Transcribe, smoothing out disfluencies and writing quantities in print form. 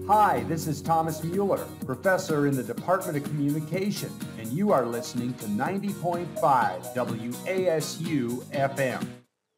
Hi, this is Thomas Mueller, professor in the Department of Communication, and you are listening to 90.5 WASU FM.